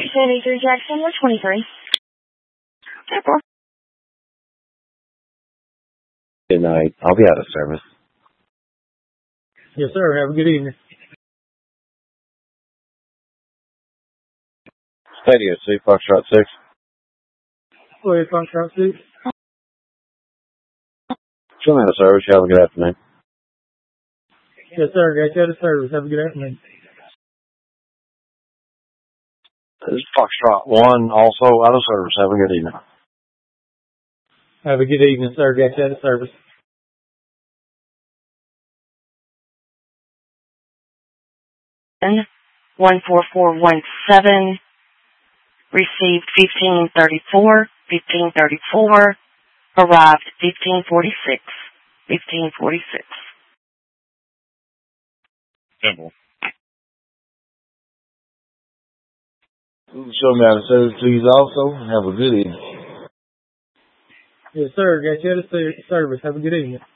Sandy 3 Jackson, 123. Good night. I'll be out of service. Yes, sir. Have a good evening. Stadio 2, Foxtrot 6. Go ahead, Foxtrot 6. Show me out of service. You have a good afternoon. Yes, sir. Got you out of service. Have a good afternoon. This is Foxtrot 1, also out of service. Have a good evening. Have a good evening, sir. Got you out of service. And 14417, received 1534, 1534, arrived 1546, 1546. Simple. Show me how to service, please, also. Have a good evening. Yes, sir. Got you out of service. Have a good evening.